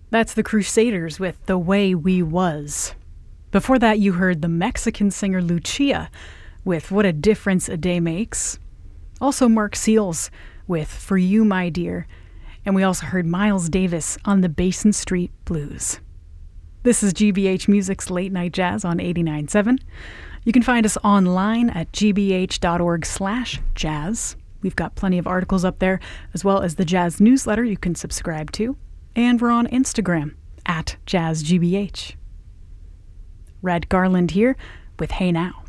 That's the Crusaders with The Way We Was. Before that, you heard the Mexican singer Lucia with What a Difference a Day Makes. Also Mark Seals with For You, My Dear. And we also heard Miles Davis on the Basin Street Blues. This is GBH Music's Late Night Jazz on 89.7. You can find us online at gbh.org/jazz. We've got plenty of articles up there, as well as the jazz newsletter you can subscribe to. And we're on Instagram at JazzGBH. Red Garland here with Hey Now.